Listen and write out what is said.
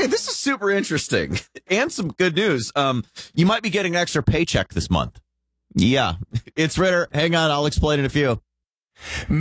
Okay, this is super interesting and some good news. You might be getting an extra paycheck this month. Yeah, it's Ritter. Hang on, I'll explain in a few.